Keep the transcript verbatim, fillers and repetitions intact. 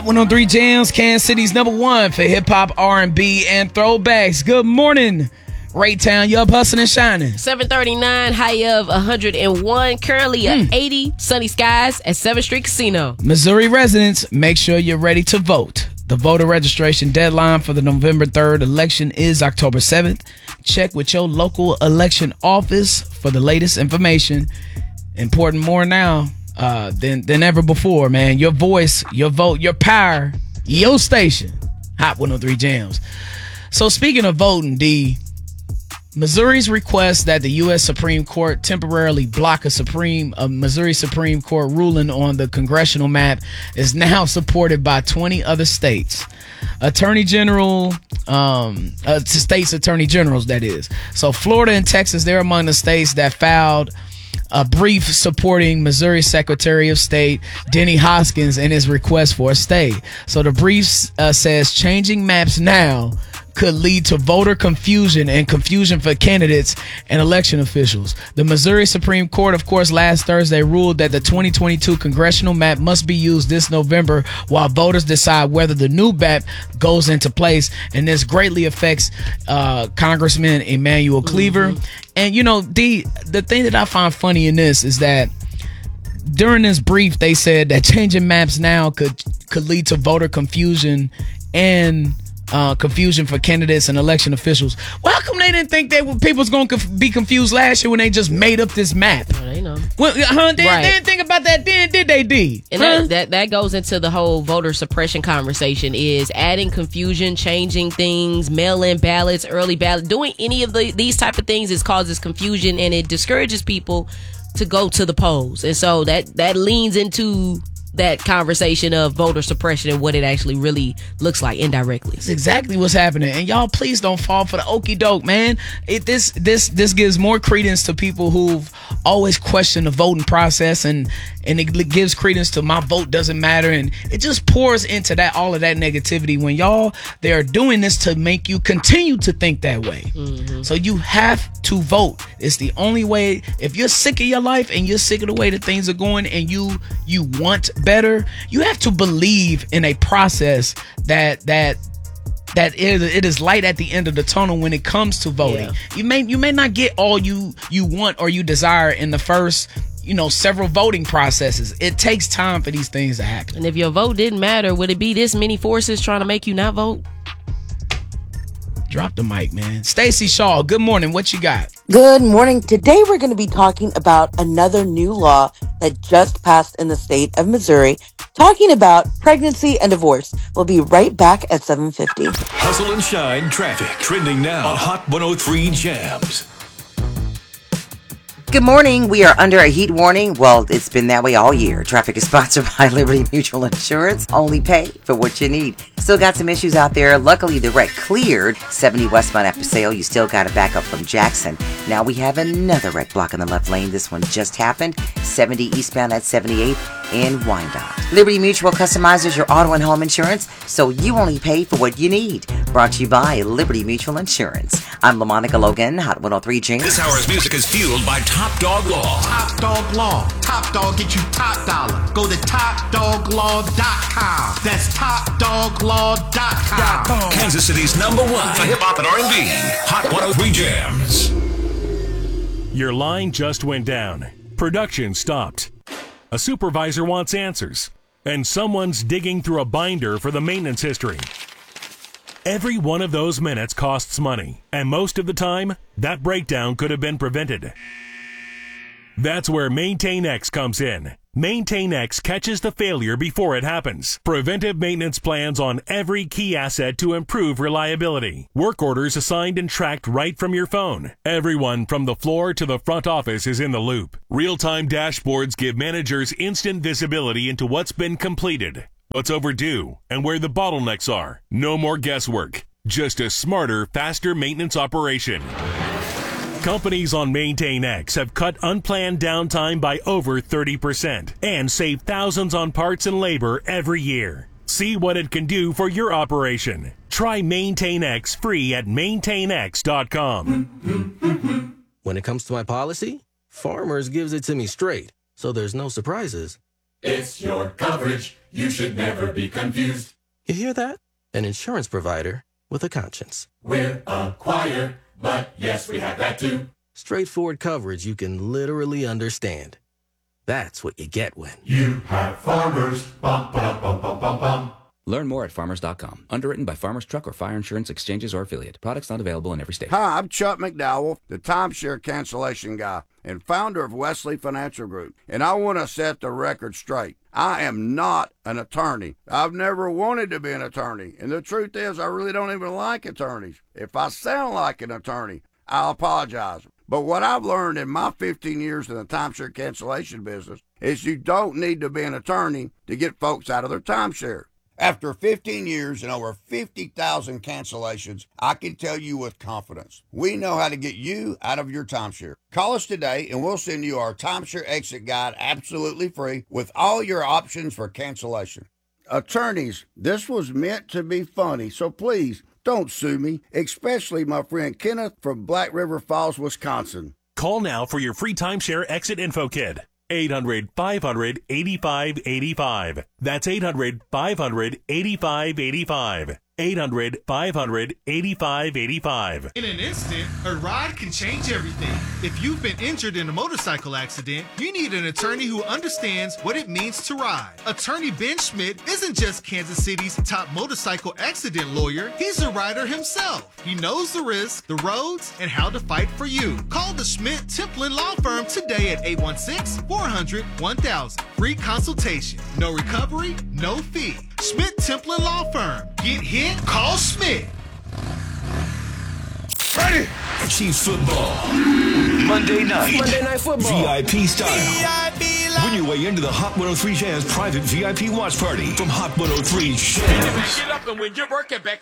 Hot one oh three Jams, Kansas City's number one for hip-hop, R and B, and throwbacks. Good morning, Raytown. You up hustling and shining. seven thirty-nine, high of one hundred one. Currently at mm. eighty, sunny skies at seventh Street Casino. Missouri residents, make sure you're ready to vote. The voter registration deadline for the November third election is October seventh. Check with your local election office for the latest information. Important more now uh, than, than ever before, man. Your voice, your vote, your power, your station. Hot one oh three Jams. So speaking of voting, D, Missouri's request that the U S Supreme Court temporarily block a Supreme a Missouri Supreme Court ruling on the congressional map is now supported by twenty other states. Attorney General, um, uh, states attorney generals, that is. So Florida and Texas, they're among the states that filed a brief supporting Missouri Secretary of State Denny Hoskins in his request for a stay. So the brief uh, says changing maps now could lead to voter confusion and confusion for candidates and election officials. The Missouri Supreme Court, of course, last Thursday ruled that the twenty twenty-two congressional map must be used this November while voters decide whether the new map goes into place. And this greatly affects uh, Congressman Emanuel Cleaver. Mm-hmm. And, you know, the, the thing that I find funny in this is that during this brief, they said that changing maps now could could lead to voter confusion and Uh, confusion for candidates and election officials. Well, how come they didn't think that people was going to conf- be confused last year when they just made up this map? Oh, they know. Well, huh, they, right. they didn't think about that then, did they, D? And huh? that, that that goes into the whole voter suppression conversation, is adding confusion, changing things, mail-in ballots, early ballots, doing any of the, these type of things is causes confusion, and it discourages people to go to the polls. And so that, that leans into that conversation of voter suppression and what it actually really looks like indirectly. That's exactly what's happening. And y'all, please don't fall for the okie doke, man. It this this this gives more credence to people who've always questioned the voting process, and and it gives credence to my vote doesn't matter, and it just pours into that all of that negativity when y'all they are doing this to make you continue to think that way. Mm-hmm. So you have to vote. It's the only way. If you're sick of your life and you're sick of the way that things are going, and you you want better, you have to believe in a process that that that it, it is light at the end of the tunnel when it comes to voting. Yeah. You may you may not get all you you want or you desire in the first, you know, several voting processes. It takes time for these things to happen. And if your vote didn't matter, would it be this many forces trying to make you not vote? Drop the mic, man. Stacey Shaw, good morning. What you got? Good morning. Today we're going to be talking about another new law that just passed in the state of Missouri, talking about pregnancy and divorce. We'll be right back at seven fifty. Hustle and shine traffic trending now on Hot one oh three Jams. Good morning. We are under a heat warning. Well, it's been that way all year. Traffic is sponsored by Liberty Mutual Insurance. Only pay for what you need. Still got some issues out there. Luckily, the wreck cleared. seventy westbound at Paseo. You still got to back up from Jackson. Now we have another wreck block in the left lane. This one just happened. seventy eastbound at seventy-eighth in Wyandotte. Liberty Mutual customizes your auto and home insurance, so you only pay for what you need. Brought to you by Liberty Mutual Insurance. I'm LaMonica Logan, Hot one oh three Jams. This hour's music is fueled by Top Dog Law. Top Dog Law. Top Dog get you top dollar. Go to top dog law dot com. That's top dog law dot com. Kansas City's number one for hip-hop and R and B. Hot one oh three Jams. Your line just went down. Production stopped. A supervisor wants answers. And someone's digging through a binder for the maintenance history. Every one of those minutes costs money. And most of the time, that breakdown could have been prevented. That's where MaintainX comes in. MaintainX catches the failure before it happens. Preventive maintenance plans on every key asset to improve reliability. Work orders assigned and tracked right from your phone. Everyone from the floor to the front office is in the loop. Real-time dashboards give managers instant visibility into what's been completed, what's overdue, and where the bottlenecks are. No more guesswork. Just a smarter, faster maintenance operation. Companies on MaintainX have cut unplanned downtime by over thirty percent and saved thousands on parts and labor every year. See what it can do for your operation. Try MaintainX free at maintain x dot com. When it comes to my policy, Farmers gives it to me straight, so there's no surprises. It's your coverage. You should never be confused. You hear that? An insurance provider with a conscience. We're a choir, but yes, we have that too. Straightforward coverage you can literally understand. That's what you get when you have Farmers. Bum, ba, bum, bum, bum, bum. Learn more at farmers dot com. Underwritten by Farmers Truck or Fire Insurance Exchanges or Affiliate. Products not available in every state. Hi, I'm Chuck McDowell, the timeshare cancellation guy and founder of Wesley Financial Group. And I want to set the record straight. I am not an attorney. I've never wanted to be an attorney. And the truth is, I really don't even like attorneys. If I sound like an attorney, I'll apologize. But what I've learned in my fifteen years in the timeshare cancellation business is you don't need to be an attorney to get folks out of their timeshare. After fifteen years and over fifty thousand cancellations, I can tell you with confidence, we know how to get you out of your timeshare. Call us today and we'll send you our timeshare exit guide absolutely free with all your options for cancellation. Attorneys, this was meant to be funny, so please don't sue me, especially my friend Kenneth from Black River Falls, Wisconsin. Call now for your free timeshare exit info kit. eight hundred, five hundred, eighty-five eighty-five. That's eight hundred, five hundred, eighty-five eighty-five. eight hundred, five hundred, eighty-five eighty-five. In an instant, a ride can change everything. If you've been injured in a motorcycle accident, you need an attorney who understands what it means to ride. Attorney Ben Schmidt isn't just Kansas City's top motorcycle accident lawyer, he's a rider himself. He knows the risks, the roads, and how to fight for you. Call the Schmidt Templin Law Firm today at eight one six, four hundred, one thousand. Free consultation. No recovery, no fee. Schmidt Templin Law Firm. Get hit? Call Schmidt. Ready? Chiefs football. Monday night. Monday Night Football. V I P style. V I P Win your way into the Hot one oh three Jam's private V I P watch party from Hot one oh three Jam. Get up and win your work at back.